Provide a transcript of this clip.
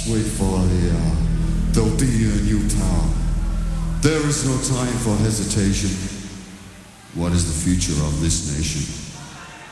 Sweet Volalia, there'll be a new power. There is no time for hesitation. What is the future of this nation?